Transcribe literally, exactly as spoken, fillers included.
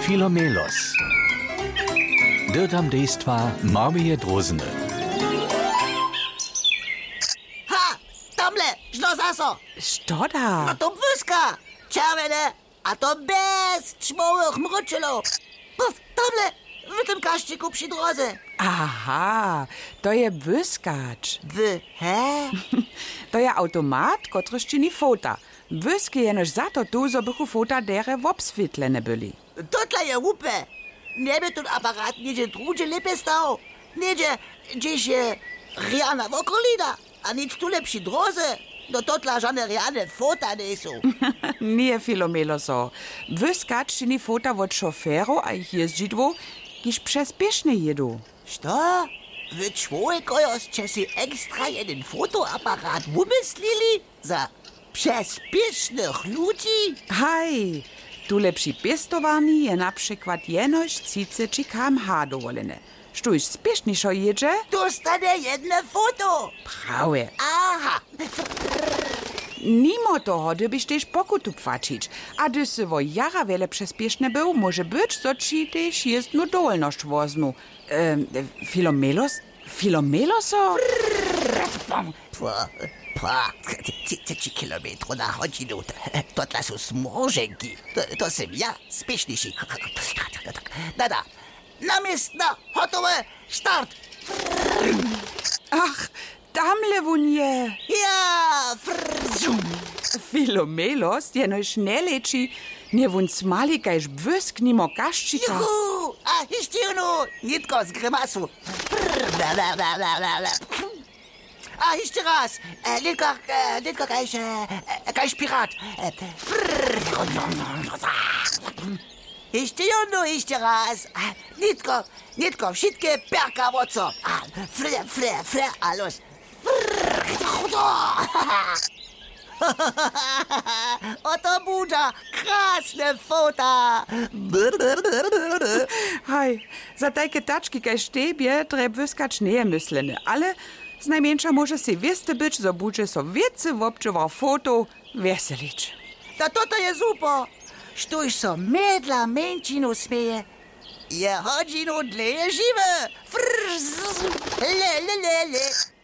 Filomelos. Dirtam dejstva Marmije Drozene. Ha! Tamle, žno zaso! Što A da? to błyska! Czerwone, a to bez czmołych mruczelo! Puf, tamle, w tym kaściku przy drodze! Aha, to je błyskacz. Wy, he? To je automat, kotryż czyni fota. Błyski jenoż za to tu, zo bychu fota dere w obswietlene byli. Totla je łupe! Nie by ten aparat niedzie drugie lepiej stał. Niedzie, gdzieś je riana w okolina, a nic tu lepszy drodze. No totla żadne riane fota nie są. Nie, Filomeloso. Błyskacz czyni fota od szoferu, a ich jeździdło, kiż przez pieszne jedu. Co? Wy człowiek ojoście si ekstra jeden fotoaparat wymyslili za przespiesznych ludzi? Haj, tu lepszy pestowani je na przykład jenoś cice czy kam ha dowolene. Sztuś spieszniszo jedzie? Dostane jedno foto. Prawe. Aha. Mimo toho, gdybyś też pokutu płacić, a gdy se wo jara wiele przespieszne był, może być, co ci też jest no dowolność wozmu. Ehm, Filomelos? Filomeloso? Pa, pa, tysiąc kilometrów na godzinę. To dla są smożenki. To, to sam ja, spieszniejszy. Nada, namiestna, gotowe, start. Ach, tamle wun je. Ja, frzum. Filomelos jenoś nie leczy, nie wun smali kajż błysk nimo kaszczyka. Juhu, a jeszcze jedno, nitko z grymasu. Bla, bla, bla, bla, bla, bla. A jeszcze raz, e, nitko, e, nitko kajż, e, kajż pirat. E, Jeszcze jedno, jeszcze raz. A, nitko, nitko, wszystkie perka moco. A, fle, fle, fle, a los. Oto buda, krasne fota. Haj, za tajke taczki kaj štebje treb wyskać nie myślene, ale z najmniejsza może si wieste być, zo budzie so wiece wobczywał foto weselić. Da toto je super. Štuž so medla menčinu smeje. Je hodinu dlje žive. Frz, le, le, le, le.